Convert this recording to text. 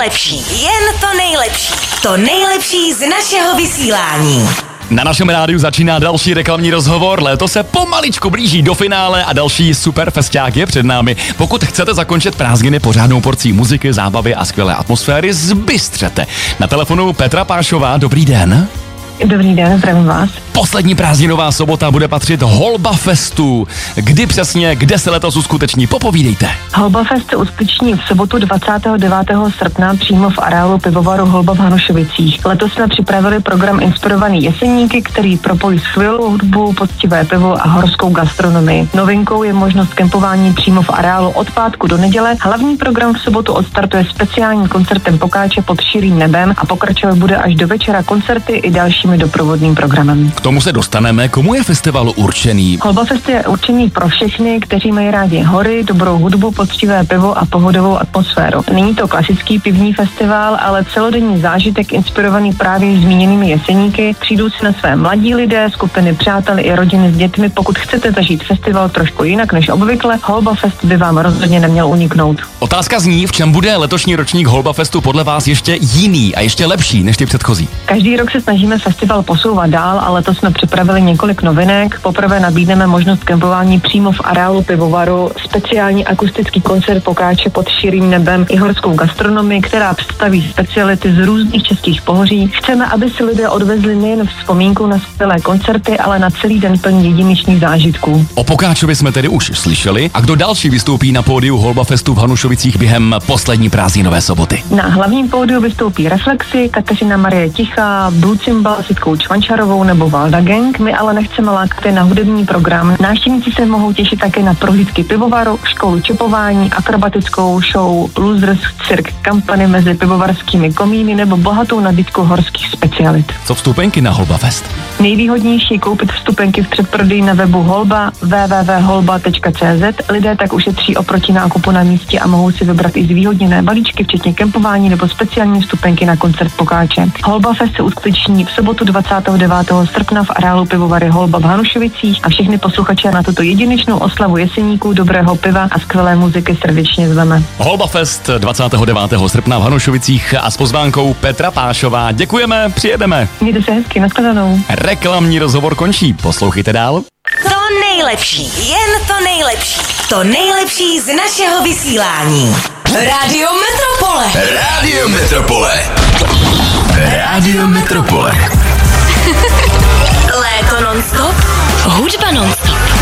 nejlepší, jen to nejlepší. To nejlepší z našeho vysílání. Na našem rádiu začíná další reklamní rozhovor, léto se pomaličku blíží do finále a další super festiák je před námi. Pokud chcete zakončit prázdniny pořádnou porcí muziky, zábavy a skvělé atmosféry, zbystřete. Na telefonu Petra Pášová, dobrý den. Dobrý den, zdravím vás. Poslední prázdninová sobota bude patřit Holba Festu. Kdy přesně, kde se letos uskuteční? Popovídejte. Holba Fest se uskuteční v sobotu 29. srpna přímo v areálu pivovaru Holba v Hanušovicích. Letos jsme připravili program inspirovaný Jeseníky, který propojí skvělou hudbu, poctivé pivo a horskou gastronomii. Novinkou je možnost kempování přímo v areálu od pátku do neděle. Hlavní program v sobotu odstartuje speciálním koncertem Pokáče pod širým nebem a pokračovat bude až do večera koncerty i dalšími doprovodným programem. K tomu se dostaneme. Komu je festival určený? Holba Fest je určený pro všechny, kteří mají rádi hory, dobrou hudbu, poctivé pivo a pohodovou atmosféru. Není to klasický pivní festival, ale celodenní zážitek inspirovaný právě zmíněnými Jeseníky. Přijdou si na své mladí lidé, skupiny přátel i rodiny s dětmi. Pokud chcete zažít festival trošku jinak než obvykle, Holba Fest by vám rozhodně neměl uniknout. Otázka zní, v čem bude letošní ročník Holba Festu podle vás ještě jiný a ještě lepší než ty předchozí? Každý rok se snažíme festival posouvat dál, ale letos jsme připravili několik novinek. Poprvé nabídneme možnost kempování přímo v areálu pivovaru, speciální akustický koncert Pokáče pod širým nebem i horskou gastronomii, která představí speciality z různých českých pohoří. Chceme, aby si lidé odvezli nejen vzpomínku na skvělé koncerty, ale na celý den plný jedinečných zážitků. O Pokáčovi jsme tedy už slyšeli. A kdo další vystoupí na pódiu Holba Festu v Hanušovicích během poslední prázdninové soboty? Na hlavním pódiu vystoupí Reflexy, Kateřina Marie Tichá, Blue Cymbal s Jitkou Čvančarovou nebo Valda Gang. My ale nechceme lákat na hudební program. Návštěvníci se mohou těšit také na prohlídky pivovaru, školu čepování, akrobatickou show, losers, cirk, kampany mezi pivovarskými komíny nebo bohatou nabídku horských specialit. Co vstupenky na Holba Fest? Nejvýhodnější koupit vstupenky v předprodeji na webu Holba www.holba.cz. Lidé tak ušetří oproti nákupu na místě a mohou si vybrat i zvýhodněné balíčky, včetně kempování nebo speciální vstupenky na koncert Pokáče. Holba Fest se uskuteční v sobotu 29. srpna v areálu pivovary Holba v Hanušovicích a všechny posluchače na tuto jedinečnou oslavu Jeseníků, dobrého piva a skvělé muziky srdečně zveme. Holba Fest 29. srpna v Hanušovicích a s pozvánkou Petra Pášová. Děkujeme, přijedeme. Mějte se hezky, nashledanou. Reklamní rozhovor končí, poslouchejte dál. To nejlepší, jen to nejlepší. To nejlepší z našeho vysílání. Rádio Metropole. Rádio Metropole. Rádio Metropole. Léto non-stop, hudba non-stop.